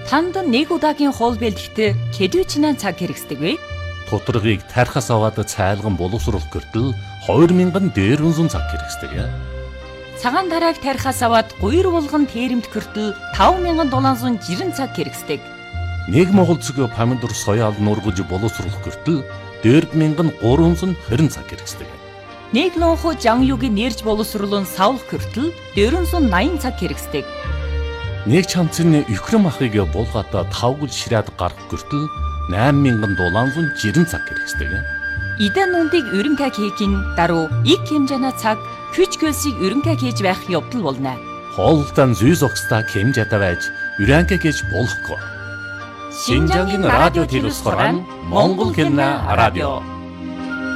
Танд нэг удаагийн хоол бэлтгэхдээ хэдвчнэн цаг хэрэгсдэг вэ? Тутаргыг тархас аваад цайлган боловсруулах гэртэл 2000 дээрвэн цаг хэрэгсдэг. Цагаан дарааг тархас аваад гуйр булган тэрэмт гэртэл 5760 цаг хэрэгсдэг. Нэг Монгол цэг помидор соёал нургаж боловсруулах гэртэл 4320 цаг хэрэгсдэг. Нэг лонхо жанюугийн нэрж боловсруулан савлах гэртэл 480 цаг хэрэгсдэг. Нэг чамцны Украин махыг булгаата 5 гол ширээд гарах гэртэл 8760 цаг хэрэгсдэг. Идэн нүндийг өрөнгө хийхин даруй их хэмжээний цаг хүч хөлсийг өрөнгө хийж байх явдал болно. Хоолтон зүй зогсдоо хэмжээтэй байж өрөнгө хийж болохгүй. Шинжангийн радио телевиз хорон Монгол хэлний радио